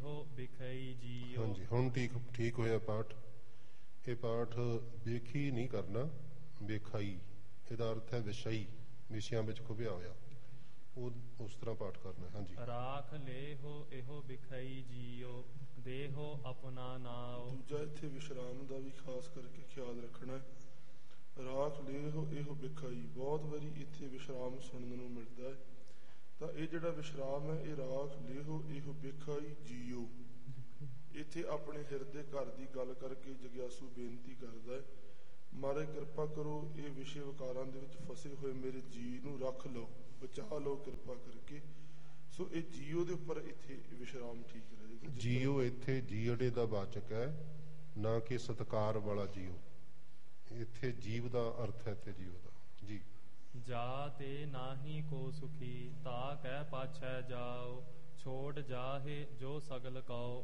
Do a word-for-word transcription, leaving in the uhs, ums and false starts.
ਲੇਹੋ ਬਿਖਈ JIO. ਹਾਂਜੀ, ਹੁਣ ਠੀਕ ਠੀਕ ਹੋਇਆ ਪਾਠ। ਇਹ ਪਾਠ ਵੇਖੀ ਨਹੀਂ ਕਰਨਾ, ਵੇਖਾਈ। ਇਹਦਾ ਅਰਥ ਹੈ ਵਿਸ਼ਈ, ਵਿਸ਼ਿਆਂ ਵਿੱਚ ਖੁੱਭਿਆ ਹੋਇਆ, ਉਹ ਉਸ ਤਰ੍ਹਾਂ ਪਾਠ ਕਰਨਾ। ਹਾਂਜੀ। ਰਾਖ ਲੇਹੋ ਇਹੋ ਬਿਖਈ ਜੀਓ, ਦੇਹੋ ਆਪਣਾ ਨਾਉ। ਦੂਜਾ ਇੱਥੇ ਵਿਸ਼ਰਾਮ ਦਾ ਵੀ ਖਾਸ ਕਰਕੇ ਖਿਆਲ ਰੱਖਣਾ ਹੈ। ਰਾਖ ਲੇਹੋ ਇਹੋ ਬਿਖਾਈ, ਬਹੁਤ ਵਾਰੀ ਇੱਥੇ ਵਿਸ਼ਰਾਮ ਸੁਣਨ ਨੂੰ ਮਿਲਦਾ ਹੈ। ਤਾਂ ਇਹ ਜਿਹੜਾ ਵਿਸ਼ਰਾਮ ਹੈ, ਇਹ ਰਾਖ ਲੇਹੋ ਇਹੋ ਬਿਖਾਈ ਜੀਓ, ਇੱਥੇ ਆਪਣੇ ਹਿਰਦੇ ਘਰ ਦੀ ਗੱਲ ਕਰਕੇ ਜਗਿਆਸੂ ਬੇਨਤੀ ਕਰਦਾ ਹੈ, ਮਹਾਰਾਜ ਕਿਰਪਾ ਕਰੋ, ਇਹ ਵਿਸ਼ੇ ਵਿਕਾਰਾਂ ਦੇ ਵਿੱਚ ਫਸੇ ਹੋਏ ਮੇਰੇ ਜੀ ਨੂੰ ਰੱਖ ਲਓ, ਬਚਾ ਲਓ ਕਿਰਪਾ ਕਰਕੇ। ਸੋ ਇਹ ਜੀਓ ਦੇ ਉੱਪਰ ਇੱਥੇ ਵਿਸ਼ਰਾਮ ਠੀਕ ਰਹੇਗਾ। ਜੀਓ ਇੱਥੇ ਜੀਅੜੇ ਦਾ ਵਾਚਕ ਹੈ, ਨਾ ਕਿ ਸਤਕਾਰ ਵਾਲਾ ਜੀਓ। ਇੱਥੇ ਜੀਵ ਦਾ ਅਰਥ ਹੈ ਇੱਥੇ ਜੀਓ ਦਾ। ਜੀ। ਜਾ ਤੇ ਨਾਹੀ ਕੋ ਸੁਖੀ, ਤਾ ਕਹਿ ਪਾਛੈ ਜਾਓ, ਛੋੜ ਜਾਹੇ ਜੋ ਸਗਲ ਕਉ।